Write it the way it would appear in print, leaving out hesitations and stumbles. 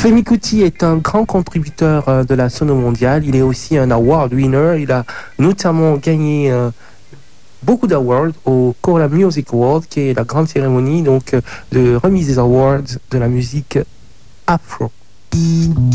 Femi Kuti est un grand contributeur de la sono mondiale. Il est aussi un award winner. Il a notamment gagné beaucoup d'awards au Kora Music Award, qui est la grande cérémonie donc de remise des awards de la musique afro.